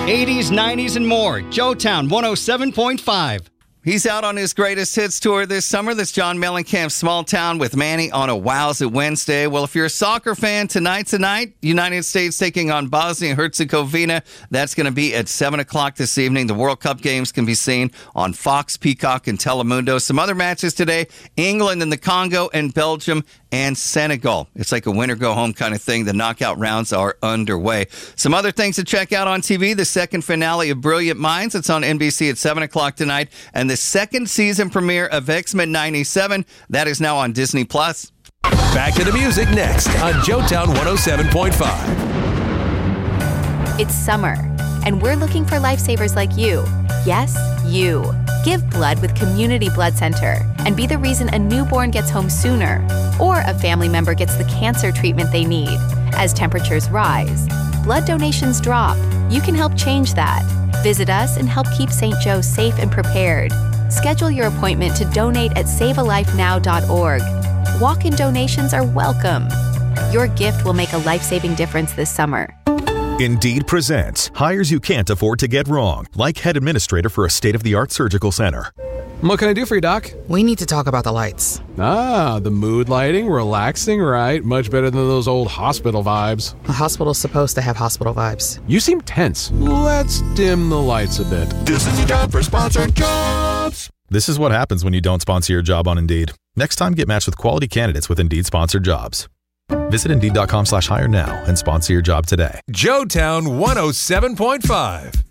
80s, 90s, and more. Joetown 107.5. He's out on his greatest hits tour this summer. That's John Mellencamp's Small Town with Manny on a Wowza Wednesday. Well, if you're a soccer fan, tonight, United States taking on Bosnia and Herzegovina. That's going to be at 7 o'clock this evening. The World Cup games can be seen on Fox, Peacock, and Telemundo. Some other matches today, England and the Congo, and Belgium and Senegal. It's like a win-or-go-home kind of thing. The knockout rounds are underway. Some other things to check out on TV, the second finale of Brilliant Minds. It's on NBC at 7 o'clock tonight. And the second season premiere of X-Men 97, that is now on Disney+. Back to the music next on Joetown 107.5. It's summer, and we're looking for lifesavers like you. Yes, you. Give blood with Community Blood Center and be the reason a newborn gets home sooner or a family member gets the cancer treatment they need. As temperatures rise, blood donations drop. You can help change that. Visit us and help keep St. Joe safe and prepared. Schedule your appointment to donate at savealifenow.org. Walk-in donations are welcome. Your gift will make a life-saving difference this summer. Indeed presents hires you can't afford to get wrong, like head administrator for a state-of-the-art surgical center. What can I do for you, Doc? We need to talk about the lights. Ah, the mood lighting, relaxing, right? Much better than those old hospital vibes. A hospital's supposed to have hospital vibes. You seem tense. Let's dim the lights a bit. This is your time for sponsored jobs. This is what happens when you don't sponsor your job on Indeed. Next time, get matched with quality candidates with Indeed-sponsored jobs. Visit Indeed.com/hire now and sponsor your job today. Joetown 107.5.